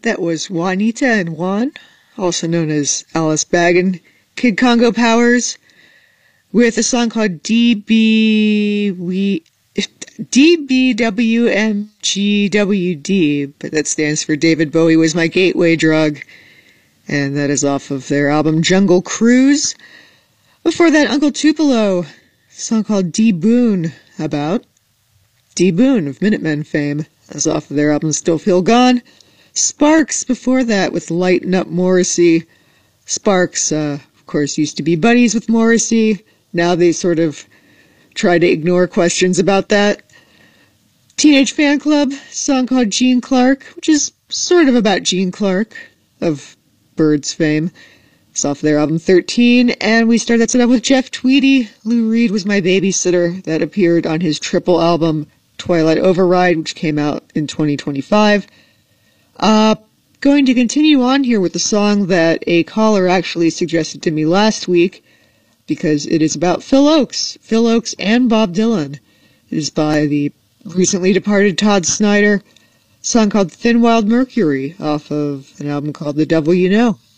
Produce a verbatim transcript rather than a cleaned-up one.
That was Juanita and Juan, also known as Alice Bag and Kid Congo Powers, with a song called D B we D B W M G W D, but that stands for David Bowie Was My Gateway Drug, and that is off of their album Jungle Cruise. Before that, Uncle Tupelo, a song called D Boone, about D Boone of Minutemen fame. That's off of their album Still Feel Gone. Sparks before that with Lighten Up Morrissey. Sparks, uh, of course, used to be buddies with Morrissey. Now they sort of try to ignore questions about that. Teenage Fan Club, a song called Gene Clark, which is sort of about Gene Clark of Birds fame. It's off their album thirteen, and we started that set up with Jeff Tweedy. Lou Reed Was My Babysitter, that appeared on his triple album Twilight Override, which came out in twenty twenty-five. Uh, going to continue on here with the song that a caller actually suggested to me last week, because it is about Phil Oakes. Phil Oakes and Bob Dylan. It is by the recently departed Todd Snyder. A song called Thin Wild Mercury, off of an album called The Devil You Know.